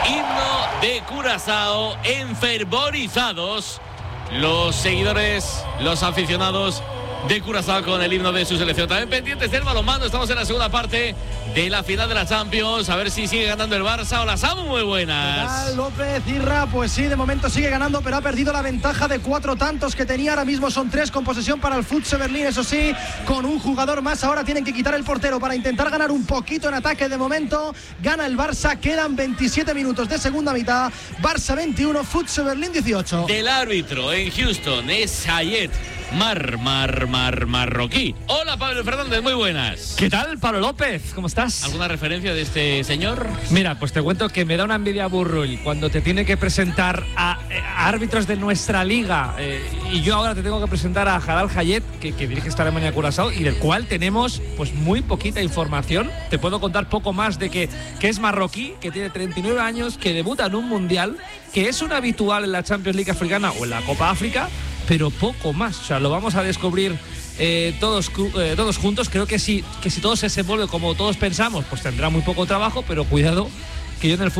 himno de Curazao, enfervorizados los seguidores, los aficionados de Curazao con el himno de su selección. También pendientes del balonmano, estamos en la segunda parte de la final de la Champions, a ver si sigue ganando el Barça. Hola Samu, muy buenas. López Irra, pues sí, de momento sigue ganando, pero ha perdido la ventaja de 4 tantos que tenía. Ahora mismo son 3 con posesión para el FC Berlín, eso sí, con un jugador más. Ahora tienen que quitar el portero para intentar ganar un poquito en ataque. De momento gana el Barça, quedan 27 minutos de segunda mitad. Barça 21, FC Berlín 18. Del árbitro en Houston es Hayet marroquí. Hola Pablo Fernández, muy buenas. ¿Qué tal, Pablo López? ¿Cómo estás? ¿Alguna referencia de este señor? Mira, pues te cuento que me da una envidia Burrull cuando te tiene que presentar a árbitros de nuestra liga, y yo ahora te tengo que presentar a Jalal Hayet, que dirige esta Alemania Curazao y del cual tenemos pues muy poquita información. Te puedo contar poco más de que es marroquí, que tiene 39 años, que debuta en un mundial, que es un habitual en la Champions League africana o en la Copa África, pero poco más. O sea, lo vamos a descubrir todos juntos. Creo que si todo se desenvuelve como todos pensamos, pues tendrá muy poco trabajo, pero cuidado, que yo en el fútbol